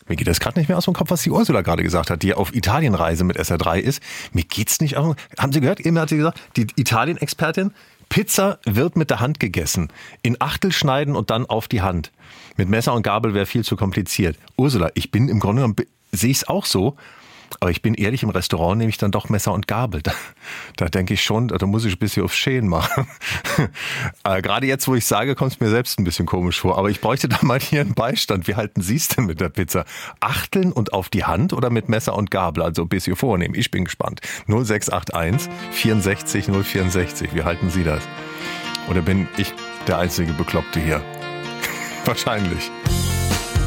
Mir geht das gerade nicht mehr aus dem Kopf, was die Ursula gerade gesagt hat, die auf Italienreise mit SR3 ist. Mir geht's nicht aus. Haben Sie gehört? Eben hat sie gesagt, die Italien-Expertin, Pizza wird mit der Hand gegessen. In Achtel schneiden und dann auf die Hand. Mit Messer und Gabel wäre viel zu kompliziert. Ursula, ich bin im Grunde genommen, sehe ich es auch so. Aber ich bin ehrlich, im Restaurant nehme ich dann doch Messer und Gabel. Da denke ich schon, da muss ich ein bisschen auf Schälen machen. Gerade jetzt, wo ich sage, kommt es mir selbst ein bisschen komisch vor. Aber ich bräuchte da mal hier einen Beistand. Wie halten Sie es denn mit der Pizza? Achteln und auf die Hand oder mit Messer und Gabel? Also ein bisschen vornehmen. Ich bin gespannt. 0681 64 064. Wie halten Sie das? Oder bin ich der einzige Bekloppte hier? Wahrscheinlich.